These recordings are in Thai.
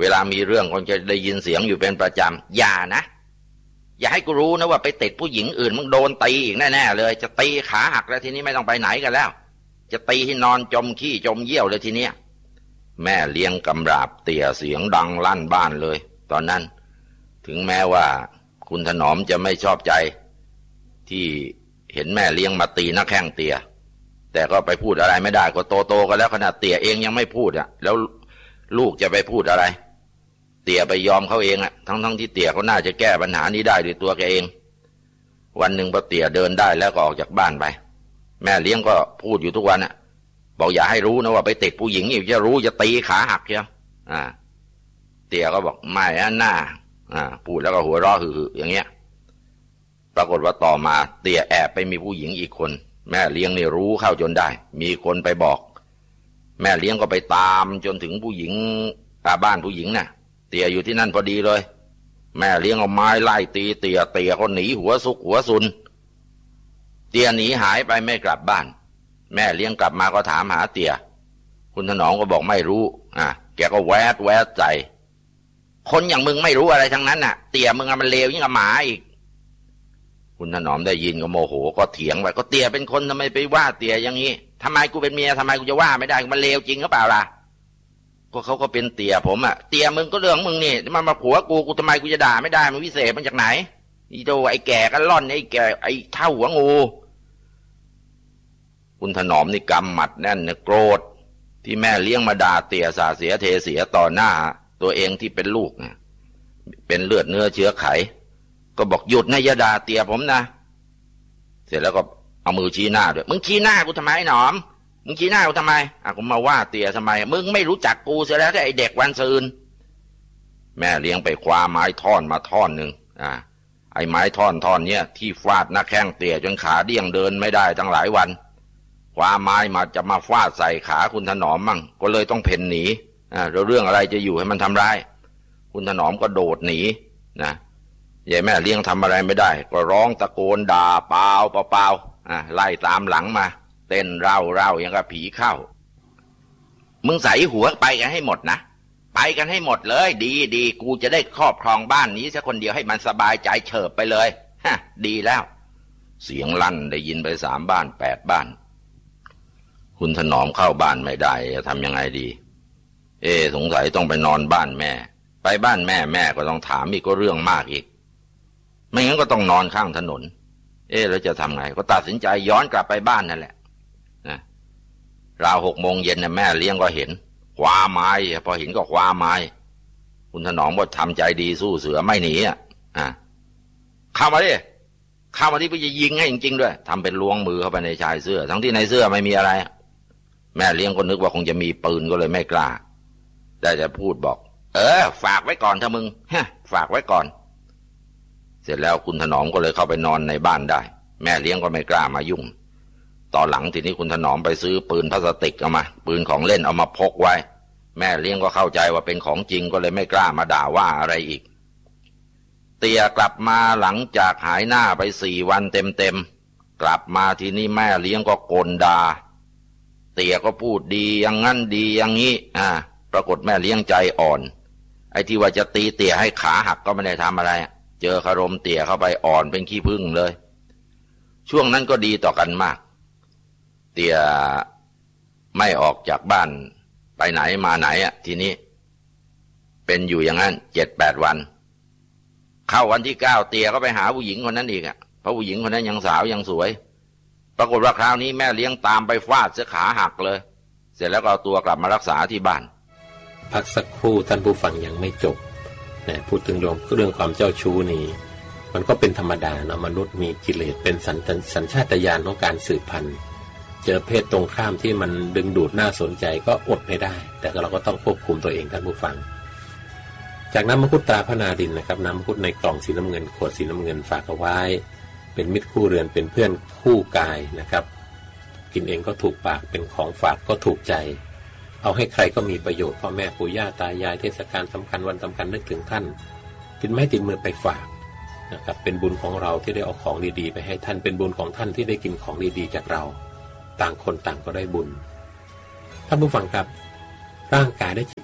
วลามีเรื่องคนจะได้ยินเสียงอยู่เป็นประจำอย่านะอย่าให้กูรู้นะว่าไปติดผู้หญิงอื่นมึงโดนตีอีกแน่ๆเลยจะตีขาหักแล้วทีนี้ไม่ต้องไปไหนกันแล้วจะตีให้นอนจมขี้จมเยี่ยวเลยทีเนี้ยแม่เลี้ยงกำราบเตี่ยเสียงดังลั่นบ้านเลยตอนนั้นถึงแม้ว่าคุณถนอมจะไม่ชอบใจที่เห็นแม่เลี้ยงมาตีนักแข้งเตี่ยแต่ก็ไปพูดอะไรไม่ได้ก็โตๆกันแล้วขนาดเตี่ยเองยังไม่พูดอ่ะแล้วลูกจะไปพูดอะไรเตี่ยไปยอมเขาเองอ่ะทั้งที่เตี่ยเขาน่าจะแก้ปัญหานี้ได้ด้วยตัวแกเองวันหนึ่งพอเตี่ยเดินได้แล้วก็ออกจากบ้านไปแม่เลี้ยงก็พูดอยู่ทุกวันอ่ะบอกอย่าให้รู้นะว่าไปติดผู้หญิงอีกจะรู้จะตีขาหักเชียวเตี่ยก็บอกไม่หน้าพูดแล้วก็หัวเราะหึ่อย่างเงี้ยปรากฏว่าต่อมาเตี่ยแอบไปมีผู้หญิงอีกคนแม่เลี้ยงนี่รู้เข้าจนได้มีคนไปบอกแม่เลี้ยงก็ไปตามจนถึงผู้หญิงบ้านผู้หญิงน่ะเตี่ยอยู่ที่นั่นพอดีเลยแม่เลี้ยงเอาไม้ไล่ตีเตี่ยเขาหนีหัวซุกหัวซุนเตี่ยหนีหายไปไม่กลับบ้านแม่เลี้ยงกลับมาก็ถามหาเตี่ยคุณถนอมก็บอกไม่รู้แกก็แวดใจคนอย่างมึงไม่รู้อะไรทั้งนั้นน่ะเตี่ยมึงมันเลวยิ่งกับหมาอีกคุณถนอมได้ยินก็โมโหก็เถียงไปก็เตี่ยเป็นคนทำไมไปว่าเตี่ยอย่างนี้ทำไมกูเป็นเมียทำไมกูจะว่าไม่ได้มันเลวจริงหรือเปล่าล่ะก็เขาก็เป็นเตี่ยผมเตี่ยมึงก็เรื่องมึงนี่มันมาผัวกูทำไมกูจะด่าไม่ได้มันวิเศษมันจากไหนอีโตไอ้แก่กันล่อนไอ้แก่ไอ้เท่าหัวงูคุณถนอมนี่กำหมัดแน่นเนี่ยโกรธที่แม่เลี้ยงมาด่าเตี่ยสาเสียเทเสียต่อหน้าตัวเองที่เป็นลูกเป็นเลือดเนื้อเชื้อไขก็บอกหยุดนะอย่าด่าเตี่ยผมนะเสร็จแล้วก็เอามือชี้หน้าด้วยมึงชี้หน้ากูทำไมหนอมมึงชี้หน้ากูทำไมกูมาว่าเตี่ยทำไมมึงไม่รู้จักกูเสียแล้วไอ้เด็กวันซืนแม่เลี้ยงไปคว้าไม้ท่อนมาท่อนหนึ่งไอ้ไม้ท่อนเนี้ยที่ฟาดหน้าแข้งเตี่ยจนขาเดี้ยงเดินไม่ได้ตั้งหลายวันคว้าไม้มาจะมาฟาดใส่ขาคุณถนอมมั่งก็เลยต้องเพ่นหนีเรื่องอะไรจะอยู่ให้มันทำร้ายคุณถนอมก็โดดหนีนะยายแม่เลี้ยงทำอะไรไม่ได้ก็ร้องตะโกนด่าเปล่าไล่ตามหลังมาเต้นเร่าอย่างกับผีเข้ามึงใส่หัวไปกันให้หมดนะไปกันให้หมดเลยดีกูจะได้ครอบครองบ้านนี้สักคนเดียวให้มันสบายใจเฉิบไปเลยดีแล้วเสียงลั่นได้ยินไป3 บ้าน 8 บ้านคุณถนอมเข้าบ้านไม่ได้จะทำยังไงดีสงสัยต้องไปนอนบ้านแม่ไปบ้านแม่ก็ต้องถามอีกก็เรื่องมากอีกไม่งั้นก็ต้องนอนข้างถนนแล้วจะทำไงก็ตัดสินใจย้อนกลับไปบ้านนั่นแหละนะราว6 โมงเย็นแม่เลี้ยงก็เห็นคว้าไม้พอเห็นก็คว้าไม้คุณถนอมก็ทำใจดีสู้เสือไม่หนีเข้ามาดิไปจะยิงให้จริงๆด้วยทำเป็นล้วงมือเข้าไปในชายเสื้อทั้งที่ในเสื้อไม่มีอะไรแม่เลี้ยงก็นึกว่าคงจะมีปืนก็เลยไม่กล้าแต่จะพูดบอกฝากไว้ก่อนเถอะมึงฝากไว้ก่อนเสร็จแล้วคุณถนอมก็เลยเข้าไปนอนในบ้านได้แม่เลี้ยงก็ไม่กล้ามายุ่งตอนหลังทีนี้คุณถนอมไปซื้อปืนพลาสติกเอามาปืนของเล่นเอามาพกไว้แม่เลี้ยงก็เข้าใจว่าเป็นของจริงก็เลยไม่กล้ามาด่าว่าอะไรอีกเตี่ยกลับมาหลังจากหายหน้าไป4 วันเต็มกลับมาทีนี้แม่เลี้ยงก็กลด่าเตี่ยก็พูดดีอย่างงั้นดีอย่างนี้ปรากฏแม่เลี้ยงใจอ่อนไอ้ที่ว่าจะตีเตี่ยให้ขาหักก็ไม่ได้ทำอะไรเจอคารมเตี่ยเข้าไปอ่อนเป็นขี้ผึ้งเลยช่วงนั้นก็ดีต่อกันมากเตี่ยไม่ออกจากบ้านไปไหนมาไหนทีนี้เป็นอยู่อย่างนั้น7-8 วันเข้าวันที่9เตี่ยก็ไปหาผู้หญิงคนนั้นอีกเพราะผู้หญิงคนนั้นยังสาวยังสวยปรากฏว่าคราวนี้แม่เลี้ยงตามไปฟาดเสียขาหักเลยเสร็จแล้วก็เอาตัวกลับมารักษาที่บ้านพักสักครู่ท่านผู้ฟังยังไม่จบพูดถึงเรื่องความเจ้าชู้นี่มันก็เป็นธรรมดาเนาะมนุษย์มีกิเลสเป็นสัญชาตญาณของการสืบพันธุ์เจอเพศตรงข้ามที่มันดึงดูดน่าสนใจก็อดไม่ได้แต่เราก็ต้องควบคุมตัวเองท่านผู้ฟังจากน้ำมังคุดตราพระนาดินนะครับน้ำมังคุดในกล่องสีน้ำเงินขวดสีน้ำเงินฝากเอาไว้เป็นมิตรคู่เรือนเป็นเพื่อนคู่กายนะครับกินเองก็ถูกปากเป็นของฝากก็ถูกใจเอาให้ใครก็มีประโยชน์พ่อแม่ปู่ย่าตายายเทศกาลสำคัญวันสำคัญนึกถึงท่านติดไม้ติดมือไปฝากนะครับเป็นบุญของเราที่ได้เอาของดีๆไปให้ท่านเป็นบุญของท่านที่ได้กินของดีๆจากเราต่างคนต่างก็ได้บุญท่านผู้ฟังครับร่างกายและจิตใจ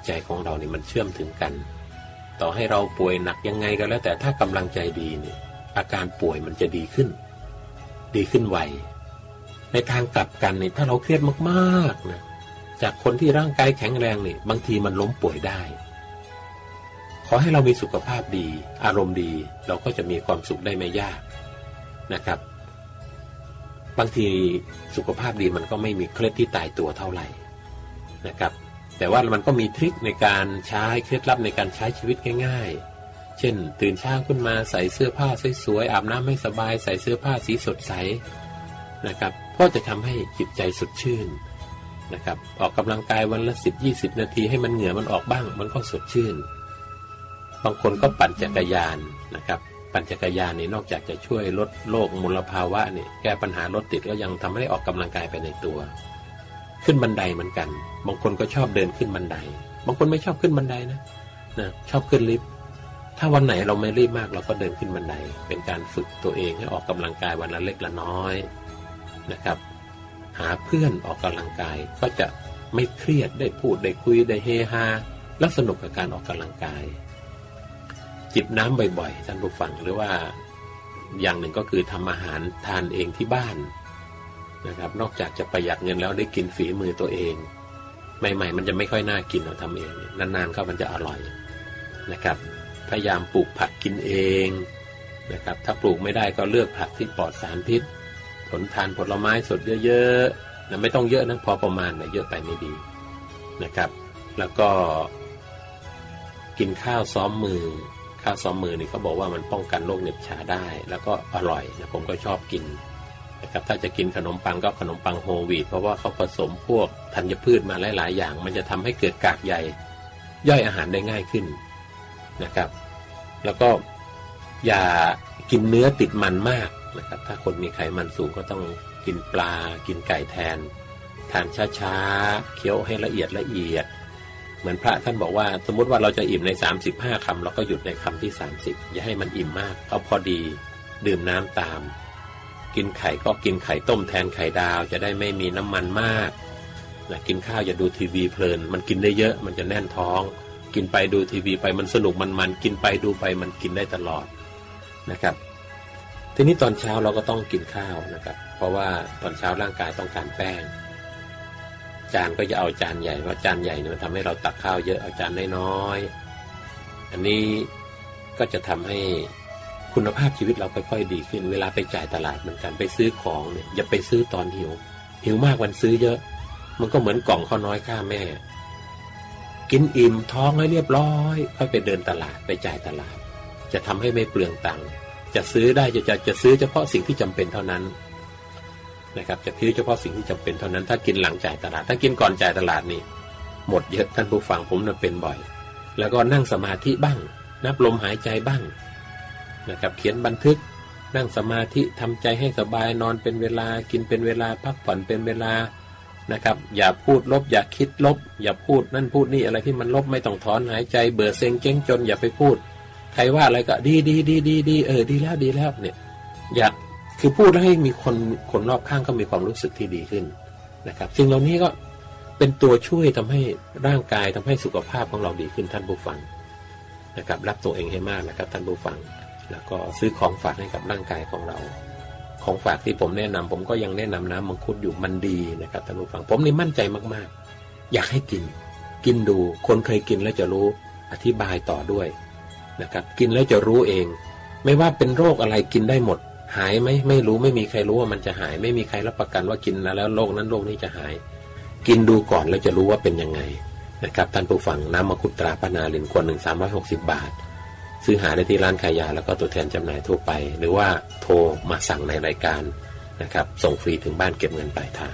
ใจของเราเนี่ยมันเชื่อมถึงกันต่อให้เราป่วยหนักยังไงก็แล้วแต่ถ้ากำลังใจดีเนี่ยอาการป่วยมันจะดีขึ้นไวในทางกลับกันเนี่ยถ้าเราเครียดมากๆนะจากคนที่ร่างกายแข็งแรงเนี่ยบางทีมันล้มป่วยได้ขอให้เรามีสุขภาพดีอารมณ์ดีเราก็จะมีความสุขได้ไม่ยากนะครับบางทีสุขภาพดีมันก็ไม่มีเคล็ดที่ตายตัวเท่าไหร่นะครับแต่ว่ามันก็มีทริคในการใช้เคล็ดลับในการใช้ชีวิตง่ายๆเช่นตื่นเช้าขึ้นมาใส่เสื้อผ้าสวยๆอาบน้ำให้สบายใส่เสื้อผ้าสีสดใสนะครับก็จะทำให้จิตใจสดชื่นนะครับออกกำลังกายวันละ 10-20 นาทีให้มันเหงื่อมันออกบ้างมันก็สดชื่นบางคนก็ปั่นจักรยานนะครับปั่นจักรยานนี่นอกจากจะช่วยลดโลกมลภาวะนี่แก้ปัญหารถติดก็ยังทำให้ออกกำลังกายไปในตัวขึ้นบันไดเหมือนกันบางคนก็ชอบเดินขึ้นบันไดบางคนไม่ชอบขึ้นบันไดนะชอบขึ้นลิฟต์ถ้าวันไหนเราไม่รีบมากเราก็เดินขึ้นบันไดเป็นการฝึกตัวเองให้ออกกำลังกายวันละเล็กละน้อยนะครับหาเพื่อนออกกำลังกายก็จะไม่เครียดได้พูดได้คุยได้เฮฮาและสนุกกับการออกกำลังกายจิบน้ำบ่อยๆท่านผู้ฟังหรือว่าอย่างหนึ่งก็คือทำอาหารทานเองที่บ้านนะครับนอกจากจะประหยัดเงินแล้วได้กินฝีมือตัวเองใหม่ๆมันจะไม่ค่อยน่ากินเราทำเองนานๆเข้ามันจะอร่อยนะครับพยายามปลูกผักกินเองนะครับถ้าปลูกไม่ได้ก็เลือกผักที่ปลอดสารพิษผลทานผลไม้สดเยอะๆนะไม่ต้องเยอะนะพอประมาณนะเยอะไปไม่ดีนะครับแล้วก็กินข้าวซ้อมมือนี่เขาบอกว่ามันป้องกันโรคเหน็บชาได้แล้วก็อร่อยนะผมก็ชอบกินนะครับถ้าจะกินขนมปังก็ขนมปังโฮลวีตเพราะว่าเขาผสมพวกธัญพืชมาหลายๆอย่างมันจะทำให้เกิดกากใยย่อยอาหารได้ง่ายขึ้นนะครับแล้วก็อย่ากินเนื้อติดมันมากนะครับถ้าคนมีไขมันสูงก็ต้องกินปลากินไก่แทนทานช้าๆเคี้ยวให้ละเอียดเหมือนพระท่านบอกว่าสมมติว่าเราจะอิ่มใน35คำเราก็หยุดในคำที่30อย่าให้มันอิ่มมากเอาพอดีดื่มน้ำตามกินไข่ก็กินไข่ต้มแทนไข่ดาวจะได้ไม่มีน้ำมันมากนะกินข้าวอย่าดูทีวีเพลินมันกินได้เยอะมันจะแน่นท้องกินไปดูทีวีไปมันสนุกมันกินไปดูไปมันกินได้ตลอดนะครับทีนี้ตอนเช้าเราก็ต้องกินข้าวนะครับเพราะว่าตอนเช้าร่างกายต้องการแป้งจานก็จะเอาจานใหญ่เพราะจานใหญ่เนี่ยมันทำให้เราตักข้าวเยอะเอาจานน้อยๆอันนี้ก็จะทำให้คุณภาพชีวิตเราค่อยๆดีขึ้นเวลาไปจ่ายตลาดเหมือนกันไปซื้อของเนี่ยอย่าไปซื้อตอนหิวมากวันซื้อเยอะมันก็เหมือนกล่องข้าวน้อยข้าแม่กินอิ่มท้องให้เรียบร้อยค่อยไปเดินตลาดไปจ่ายตลาดจะทำให้ไม่เปลืองตังค์จะซื้อได้จะซื้อเฉพาะสิ่งที่จำเป็นเท่านั้นนะครับจะซื้อเฉพาะสิ่งที่จำเป็นเท่านั้นถ้ากินหลังจ่ายตลาดถ้ากินก่อนจ่ายตลาดนี่หมดเยอะท่านผู้ฟังผมน่ะเป็นบ่อยแล้วก็นั่งสมาธิบ้างนับลมหายใจบ้างนะครับเขียนบันทึกนั่งสมาธิทำใจให้สบายนอนเป็นเวลากินเป็นเวลาพักผ่อนเป็นเวลานะครับอย่าพูดลบอย่าคิดลบอย่าพูดนั่นพูดนี่อะไรที่มันลบไม่ต้องถอนหายใจเบื่อเซ็งเจ๊งจนอย่าไปพูดใครว่าอะไรก็ดีดีแล้วเนี่ยอยากคือพูดให้มีคนรอบข้างก็มีความรู้สึกที่ดีขึ้นนะครับสิ่งเหล่านี้ก็เป็นตัวช่วยทำให้ร่างกายทำให้สุขภาพของเราดีขึ้นท่านผู้ฟังนะครับรักตัวเองให้มากนะครับท่านผู้ฟังแล้วก็ซื้อของฝากให้กับร่างกายของเราของฝากที่ผมแนะนำผมก็ยังแนะนำน้ำมังคุดอยู่มันดีนะครับท่านผู้ฟังผมนี่มั่นใจมากๆอยากให้กินดูคนเคยกินแล้วจะรู้อธิบายต่อด้วยนะครับกินแล้วจะรู้เองไม่ว่าเป็นโรคอะไรกินได้หมดหายไหมไม่รู้ไม่มีใครรู้ว่ามันจะหายไม่มีใครรับประกันว่ากินแล้วโรคนั้นโรคนี้จะหายกินดูก่อนแล้วจะรู้ว่าเป็นยังไงนะครับท่านผู้ฟังน้ำมังคุดตราป้านารินขวดหนึ่ง360 บาทซื้อหาได้ที่ร้านขายยาแล้วก็ตัวแทนจำหน่ายทั่วไปหรือว่าโทรมาสั่งในรายการนะครับส่งฟรีถึงบ้านเก็บเงินปลายทาง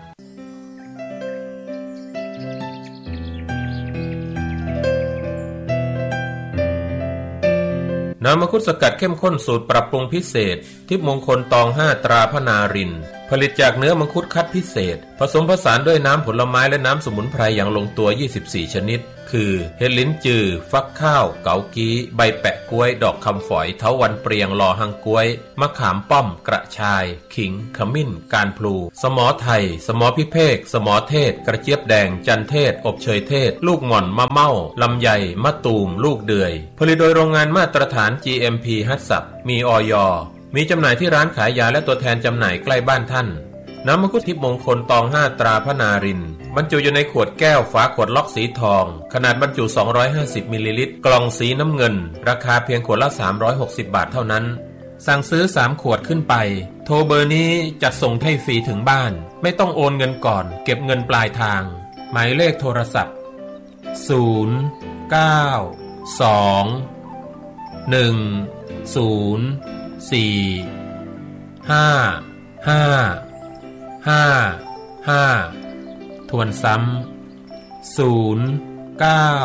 น้ำมังคุดสกัดเข้มข้นสูตรปรับปรุงพิเศษทิพย์มงคลตอง5ตราพนารินผลิตจากเนื้อมังคุดคัดพิเศษผสมผสานด้วยน้ำผลไม้และน้ำสมุนไพรอย่างลงตัว24ชนิดคือเห็ดลิ้นจือฟักข้าวเกากี้ใบแปะกล้วยดอกคำฝอยเถาวัลย์เปรียงลอหังกล้วยมะขามป้อมกระชายขิงขมิ้นการพลูสมอไทยสมอพิเภกสมอเทศกระเจี๊ยบแดงจันเทศอบเชยเทศลูกหม่อนมะเม่าลำไยมะตูมลูกเดือยผลิตโดยโรงงานมาตรฐาน GMP ฮัตสับมีอย.มีจำหน่ายที่ร้านขายยาและตัวแทนจำหน่ายใกล้บ้านท่านน้ำมังคุดทิพย์มงคลตอง5ตราพระนารินทร์บรรจุอยู่ในขวดแก้วฝาขวดล็อกสีทองขนาดบรรจุ250มิลลิลิตรกล่องสีน้ำเงินราคาเพียงขวดละ360บาทเท่านั้นสั่งซื้อ3ขวดขึ้นไปโทรเบอร์นี้จัดส่งให้ฟรีถึงบ้านไม่ต้องโอนเงินก่อนเก็บเงินปลายทางหมายเลขโทรศัพท์0 9 2 1 0 4 5 5 5 ทวนซ้ำ0 9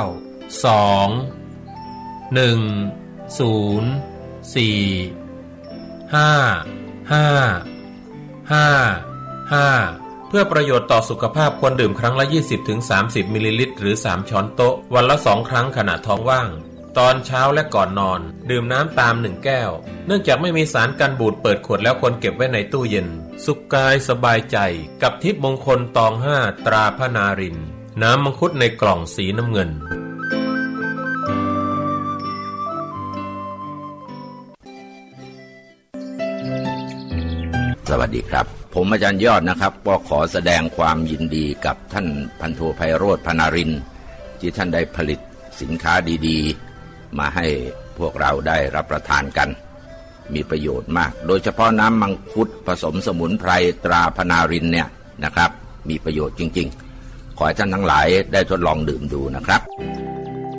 2 1 0 4 5 5 5 เพื่อประโยชน์ต่อสุขภาพควรดื่มครั้งละ 20-30 มิลลิลิตรหรือ3ช้อนโต๊ะวันละ2ครั้งขณะท้องว่างตอนเช้าและก่อนนอนดื่มน้ำตาม1แก้วเนื่องจากไม่มีสารกันบูดเปิดขวดแล้วควรเก็บไว้ในตู้เย็นสุขกายสบายใจกับทิพย์มงคลตอง5ตราพระนารินทร์น้ำมังคุดในกล่องสีน้ำเงินสวัสดีครับผมอาจารย์ยอดนะครับก็ขอแสดงความยินดีกับท่านพันโทไพโรจน์ พนารินทร์ที่ท่านได้ผลิตสินค้าดีๆมาให้พวกเราได้รับประทานกันมีประโยชน์มากโดยเฉพาะน้ำมังคุดผสมสมุนไพรตราพนารินทร์เนี่ยนะครับมีประโยชน์จริงๆขอให้ท่านทั้งหลายได้ทดลองดื่มดูนะครับ